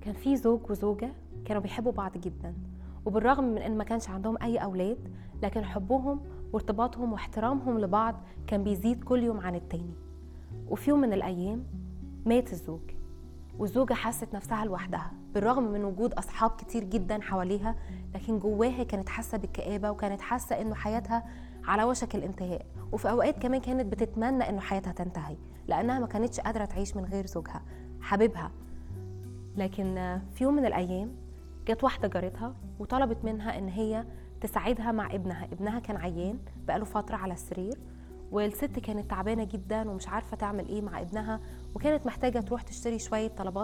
كان في زوج وزوجة كانوا بيحبوا بعض جدا، وبالرغم من ان ما كانش عندهم اي اولاد، لكن حبهم وارتباطهم واحترامهم لبعض كان بيزيد كل يوم عن التاني. وفي يوم من الايام مات الزوج، والزوجة حست نفسها لوحدها بالرغم من وجود أصحاب كتير جدا حواليها، لكن جواها كانت حاسة بالكآبة، وكانت حاسة إنه حياتها على وشك الانتهاء. وفي أوقات كمان كانت بتتمنى إنه حياتها تنتهي، لأنها ما كانتش قادرة تعيش من غير زوجها حبيبها. لكن في يوم من الأيام جت واحدة جارتها وطلبت منها إن هي تساعدها مع ابنها كان عيان بقاله فترة على السرير، والست كانت تعبانة جدا ومش عارفة تعمل إيه مع ابنها، وكانت محتاجة تروح تشتري شوية طلبات